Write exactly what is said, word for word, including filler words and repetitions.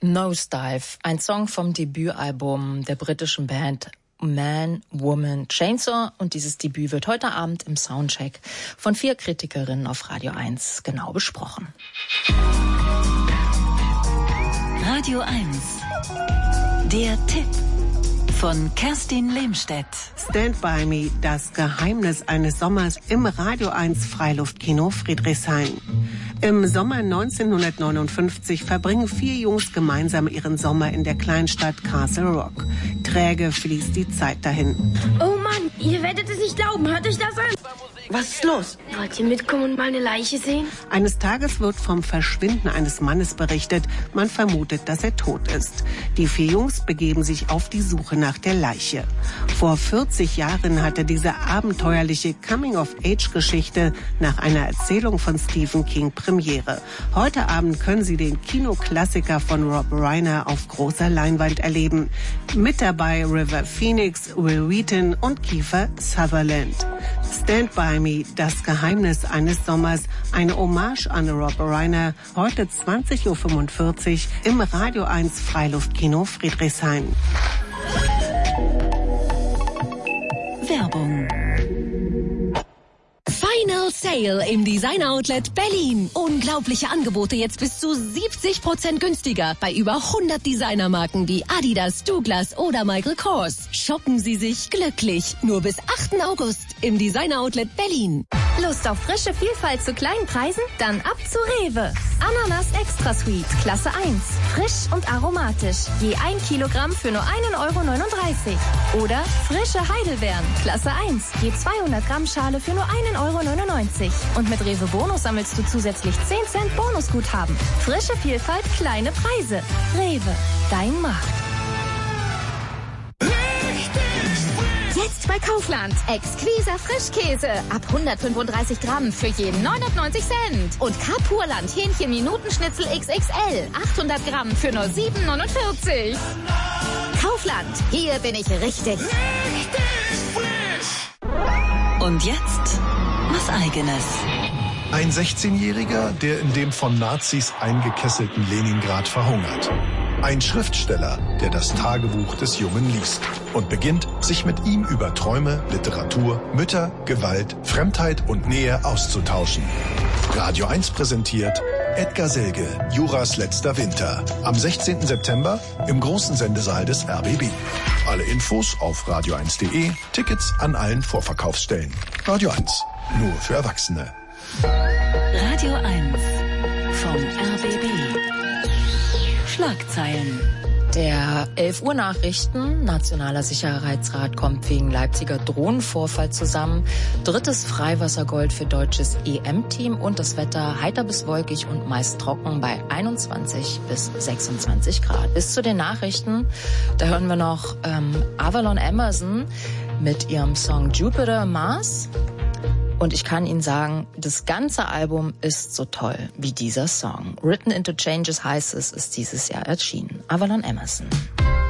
Nosedive, ein Song vom Debütalbum der britischen Band Man, Woman, Chainsaw, und dieses Debüt wird heute Abend im Soundcheck von vier Kritikerinnen auf Radio eins genau besprochen. Radio eins, der Tipp von Kerstin Lehmstedt. Stand by Me, das Geheimnis eines Sommers im Radio eins Freiluftkino Friedrichshain. Im Sommer neunzehnhundertneunundfünfzig verbringen vier Jungs gemeinsam ihren Sommer in der Kleinstadt Castle Rock. Träge fließt die Zeit dahin. Oh Mann, ihr werdet es nicht glauben. Hört euch das an. Was ist los? Wollt ihr mitkommen und mal eine Leiche sehen? Eines Tages wird vom Verschwinden eines Mannes berichtet. Man vermutet, dass er tot ist. Die vier Jungs begeben sich auf die Suche nach der Leiche. Vor vierzig Jahren hatte diese abenteuerliche Coming-of-Age-Geschichte nach einer Erzählung von Stephen King Premiere. Heute Abend können Sie den Kinoklassiker von Rob Reiner auf großer Leinwand erleben. Mit dabei River Phoenix, Will Wheaton und Kiefer Sutherland. Stand by Me, das Geheimnis eines Sommers, eine Hommage an Rob Reiner, heute zwanzig Uhr fünfundvierzig im Radio eins Freiluftkino Friedrichshain. Werbung. Final Sale im Designer Outlet Berlin. Unglaubliche Angebote jetzt bis zu siebzig Prozent günstiger bei über hundert Designermarken wie Adidas, Douglas oder Michael Kors. Shoppen Sie sich glücklich. Nur bis achten August im Designer Outlet Berlin. Lust auf frische Vielfalt zu kleinen Preisen? Dann ab zu Rewe. Ananas Extra Sweet, Klasse eins. Frisch und aromatisch. Je ein Kilogramm für nur einen Euro neununddreißig. Oder frische Heidelbeeren, Klasse eins. Je zweihundert Gramm Schale für nur einen Euro neunundneunzig. Und mit Rewe Bonus sammelst du zusätzlich zehn Cent Bonusguthaben. Frische Vielfalt, kleine Preise. Rewe, dein Markt. Jetzt bei Kaufland. Exquiser Frischkäse. Ab hundertfünfunddreißig Gramm für jeden neunundneunzig Cent. Und Kapurland Hähnchen-Minutenschnitzel X X L. achthundert Gramm für nur sieben neunundvierzig. Kaufland. Hier bin ich richtig. Richtig frisch. Und jetzt was Eigenes. Ein sechzehnjähriger, der in dem von Nazis eingekesselten Leningrad verhungert. Ein Schriftsteller, der das Tagebuch des Jungen liest und beginnt, sich mit ihm über Träume, Literatur, Mütter, Gewalt, Fremdheit und Nähe auszutauschen. Radio eins präsentiert Edgar Selge, Juras letzter Winter. Am sechzehnten September im großen Sendesaal des R B B. Alle Infos auf radio eins punkt de, Tickets an allen Vorverkaufsstellen. Radio eins, nur für Erwachsene. Radio eins vom R B B. Schlagzeilen. Der elf Uhr Nachrichten. Nationaler Sicherheitsrat kommt wegen Leipziger Drohnenvorfall zusammen. Drittes Freiwassergold für deutsches E M-Team und das Wetter heiter bis wolkig und meist trocken bei einundzwanzig bis sechsundzwanzig Grad. Bis zu den Nachrichten, da hören wir noch ähm, Avalon Emerson mit ihrem Song Jupiter Mars. Und ich kann Ihnen sagen, das ganze Album ist so toll wie dieser Song. Written into Changes heißt es, ist dieses Jahr erschienen. Avalon Emerson.